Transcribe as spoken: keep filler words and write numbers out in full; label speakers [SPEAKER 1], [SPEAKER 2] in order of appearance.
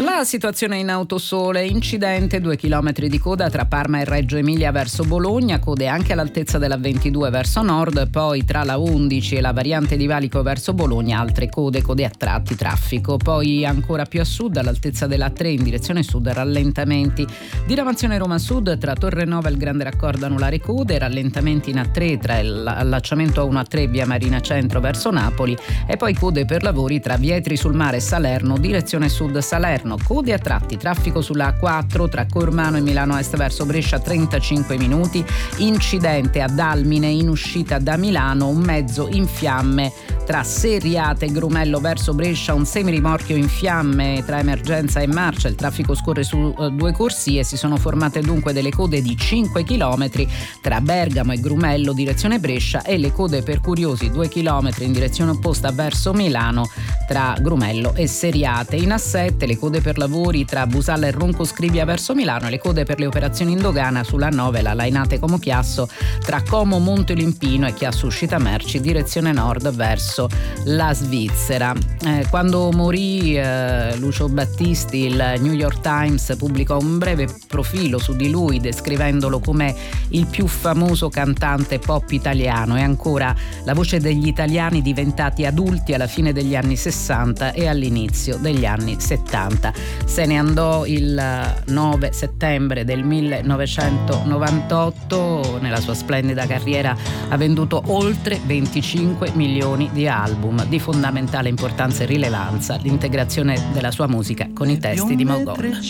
[SPEAKER 1] La situazione in Autosole: incidente, due chilometri di coda tra Parma e Reggio Emilia verso Bologna, code anche all'altezza della ventidue verso nord, poi tra la undici e la variante di Valico verso Bologna altre code, code a tratti, traffico. Poi ancora più a sud, all'altezza della tre in direzione sud, rallentamenti. Diramazione Roma Sud, tra Torrenova e il Grande Raccordo anulare code, rallentamenti in A tre tra l'allacciamento A uno A tre via Marina Centro verso Napoli, e poi code per lavori tra Vietri sul Mare e Salerno direzione sud Salerno. Code a tratti, traffico sulla A quattro tra Cormano e Milano Est verso Brescia trentacinque minuti, incidente a Dalmine in uscita da Milano, un mezzo in fiamme tra Seriate e Grumello verso Brescia, un semirimorchio in fiamme tra Emergenza e Marcia, il traffico scorre su uh, due corsie, si sono formate dunque delle code di cinque chilometri tra Bergamo e Grumello direzione Brescia, e le code per curiosi due chilometri in direzione opposta verso Milano tra Grumello e Seriate. In A sette le code per lavori tra Busalla e Ronco Scrivia verso Milano, e le code per le operazioni in dogana sulla nove, la Lainate Como Chiasso tra Como Monte Olimpino e Chiasso Uscita Merci direzione nord verso la Svizzera. Eh, quando morì eh, Lucio Battisti, il New York Times pubblicò un breve profilo su di lui descrivendolo come il più famoso cantante pop italiano, e ancora la voce degli italiani diventati adulti alla fine degli anni sessanta e all'inizio degli anni settanta. Se ne andò il nove settembre del millenovecentonovantotto. Nella sua splendida carriera ha venduto oltre venticinque milioni di album. Di fondamentale importanza e rilevanza l'integrazione della sua musica con i testi di Mogol.